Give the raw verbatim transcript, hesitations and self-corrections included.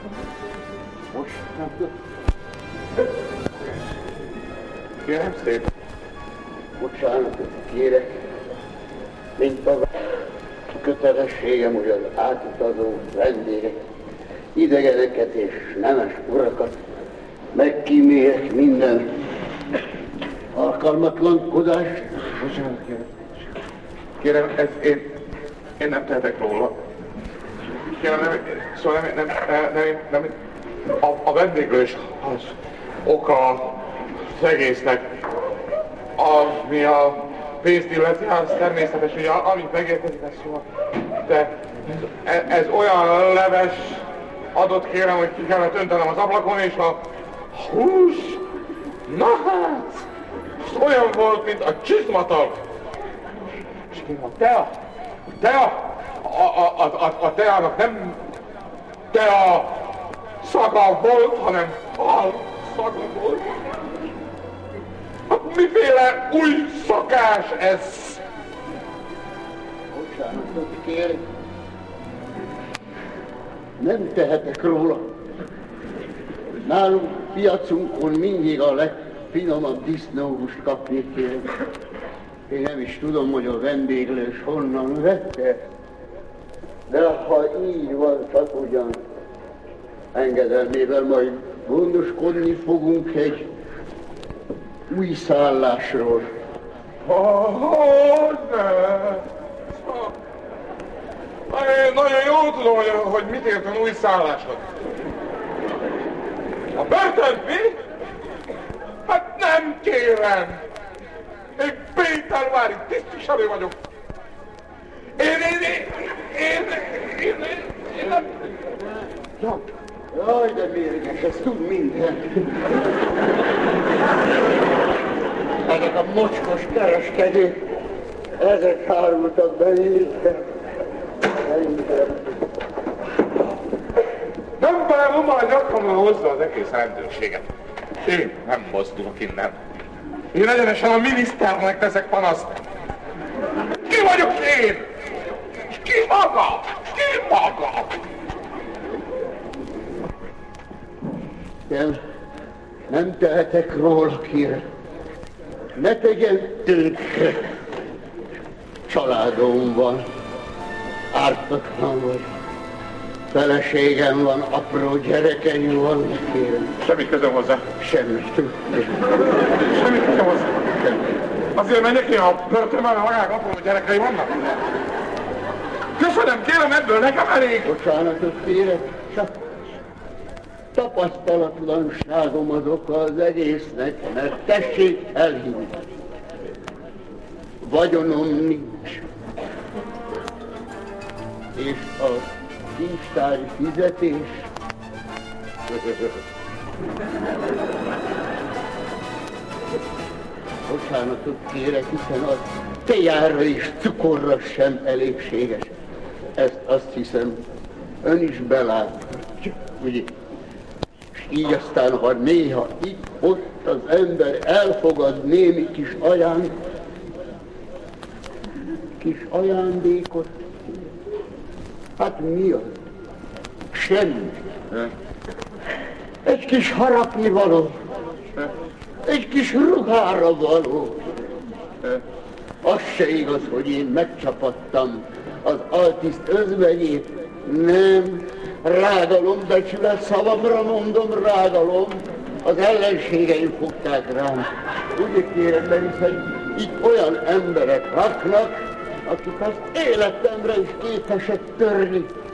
Most nem tudom. Kérem szépen. Bocsánatot kérek, mint a kötelességem, hogy az átutazó vendégek, idegeneket és nemes urakat megkímélek minden alkalmatlankodást. Bocsánat, kérem. Kérem, ez én, én nem tehetek róla. Kérem, nem, szóval nem, nem, nem, nem, nem a, a vendéglés az oka az egésznek, ami a pénzt illeti, az természetes, hogy amint megérkezik, ez szóval. De ez, ez olyan leves adott, kérem, hogy ki kellett öntenem az ablakon, és a hús, na hát, olyan volt, mint a csizmatag. És kérem, a tea, a tea, a, a, a, a, a teának nem tea szaga volt, hanem hal szaga volt. Hát miféle új szakás ez? Bocsánatot kérek. Nem tehetek róla. Nálunk piacunkon mindig a legfinomabb disznóhúst kapni kérem. Én nem is tudom, hogy a vendéglős honnan vette. De ha így van, csak ugyan engedelmével majd gondoskodni fogunk egy új szállásról. Hogy ne? Én nagyon jól tudom, hogy, hogy mit ért ön új szállásod. A börtön, mi? Hát nem kérem. Én Péter Vári tisztviselő vagyok. Én, én, én, én, én, én, én nem... Ja. Jaj, de mérges, ez tud minden. Ezek a mocskos kereskedők, ezek árultak belőle. Nem várom már nyakamra hozzá az egész rendőrséget. Én nem mozdulok innen. Én egyenesen a miniszternek teszek panaszt. Ki vagyok én? Ki maga? Ki maga? Nem, nem tehetek róla, kérem. Ne tegyen tönkre. Családom van. Ártatlan vagy. Feleségem van, apró gyerekeim vannak, kérem. Semmi közöm hozzá. Semmi. Semmi közöm hozzá. Azért menjek én a börtönben, a magák apró gyerekei vannak? Köszönöm, kérem, ebből nekem elég. Bocsánatot kérek, csak tapasztalatlanságom az oka az egésznek, mert tessék elhinni. Vagyonom nincs. És a kincstári fizetés bocsánatot kérek, hiszen a tejára és cukorra sem elégséges. Ezt azt hiszem, ön is beláthatja, ugye? És így aztán, ha néha itt-ott az ember elfogad némi kis aján, kis ajándékot, hát mi az? Semmi. Egy kis harapni való. Egy kis ruhára való. Az se igaz, hogy én megcsapattam az altiszt özvegyét. Nem, rágalom, becsület szavamra mondom, rágalom. Az ellenségeim fogták rám. Úgy kérem, mert hiszen itt olyan emberek laknak, akik az életemre is képesek törni.